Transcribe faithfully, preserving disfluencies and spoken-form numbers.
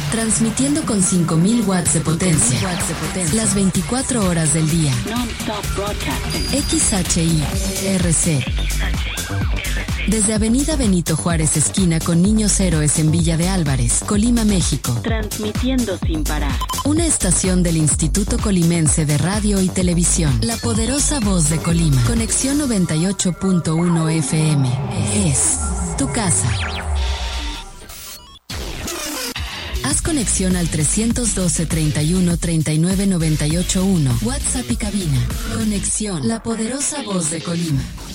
Transmitiendo con cinco mil watts de potencia. Las veinticuatro horas del día. Non-stop broadcasting. X H I R C. Desde Avenida Benito Juárez, esquina con Niños Héroes en Villa de Álvarez, Colima, México. Transmitiendo sin parar. Una estación del Instituto Colimense de Radio y Televisión. La poderosa voz de Colima. Conexión noventa y ocho punto uno F M. Es tu casa. Haz conexión al trescientos doce, treinta y uno, treinta y nueve, noventa y ocho uno. WhatsApp y cabina. Conexión. La poderosa voz de Colima.